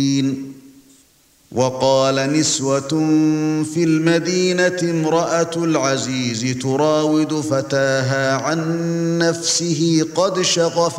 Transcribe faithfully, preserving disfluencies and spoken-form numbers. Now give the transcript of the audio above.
وقال نسوة في المدينة امرأة العزيز تراود فتاها عن نفسه قد شغف